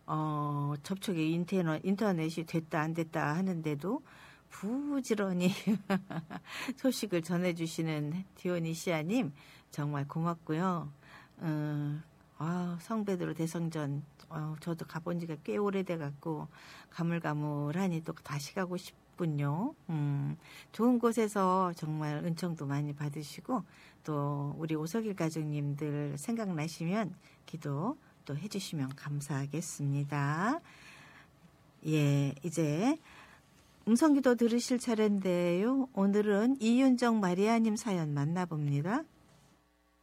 접촉이 인터넷이 됐다 안 됐다 하는데도 부지런히 소식을 전해주시는 디오니시아님 정말 고맙고요. 성베드로 대성전 저도 가본 지가 꽤 오래돼 갖고 가물가물하니 또 다시 가고 싶군요. 좋은 곳에서 정말 은총도 많이 받으시고 또 우리 오석일 가족님들 생각나시면 기도 또 해주시면 감사하겠습니다. 예, 이제 음성기도 들으실 차례인데요. 오늘은 이윤정 마리아님 사연 만나봅니다.